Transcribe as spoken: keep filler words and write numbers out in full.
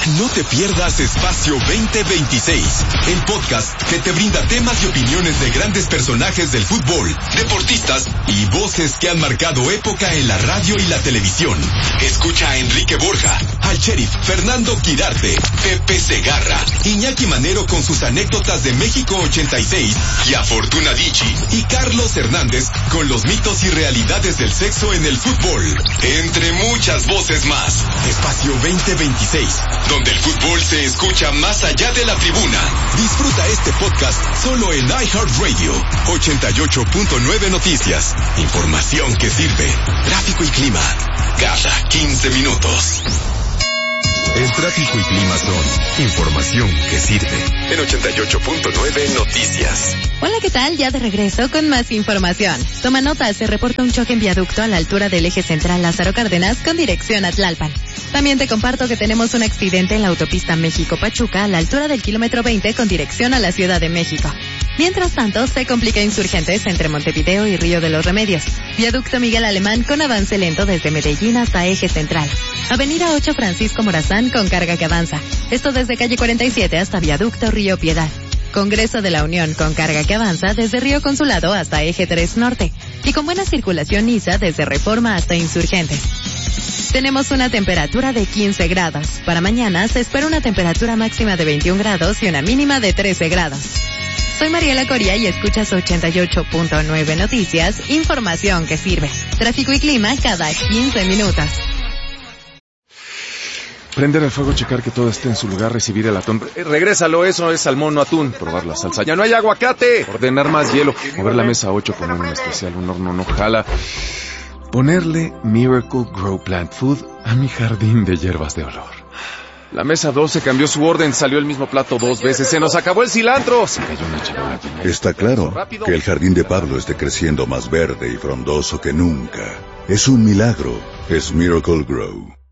No te pierdas Espacio veinte veintiséis, el podcast que te brinda temas y opiniones de grandes personajes del fútbol, deportistas y voces que han marcado época en la radio y la televisión. Escucha a Enrique Borja, al sheriff Fernando Quirarte, Pepe Segarra, Iñaki Manero con sus anécdotas de México ochenta y seis y a Fortuna Dicci y Carlos Hernández con los mitos y realidades del sexo en el fútbol, entre muchas voces más. Espacio veinte veintiséis, donde el fútbol se escucha más allá de la tribuna. Disfruta este podcast solo en iHeartRadio. ochenta y ocho punto nueve Noticias. Información que sirve. Tráfico y clima cada quince minutos. El tráfico y clima son información que sirve. En ochenta y ocho punto nueve Noticias. Hola, ¿qué tal? Ya de regreso con más información. Toma nota, se reporta un choque en viaducto a la altura del eje central Lázaro Cárdenas con dirección a Tlalpan. También te comparto que tenemos un accidente en la autopista México-Pachuca a la altura del kilómetro veinte con dirección a la Ciudad de México. Mientras tanto, se complica Insurgentes entre Montevideo y Río de los Remedios. Viaducto Miguel Alemán con avance lento desde Medellín hasta eje central. Avenida ocho Francisco Morazán con carga que avanza. Esto desde calle cuarenta y siete hasta Viaducto Río Piedad. Congreso de la Unión con carga que avanza desde Río Consulado hasta eje tres Norte. Y con buena circulación Niza desde Reforma hasta Insurgentes. Tenemos una temperatura de quince grados. Para mañana se espera una temperatura máxima de veintiún grados y una mínima de trece grados. Soy Mariela Coria y escuchas ochenta y ocho punto nueve Noticias, información que sirve. Tráfico y clima cada quince minutos. Prender el fuego, checar que todo esté en su lugar, recibir el atún. Eh, regrésalo, eso es salmón, no atún. Probar la salsa. ¡Ya no hay aguacate! Ordenar más hielo. Mover la mesa ocho, poner un especial, un horno no jala. Ponerle Miracle Grow Plant Food a mi jardín de hierbas de olor. La mesa doce cambió su orden, salió el mismo plato dos veces, se nos acabó el cilantro. Se cayó una charola. Está claro que el jardín de Pablo esté creciendo más verde y frondoso que nunca. Es un milagro, es Miracle Grow.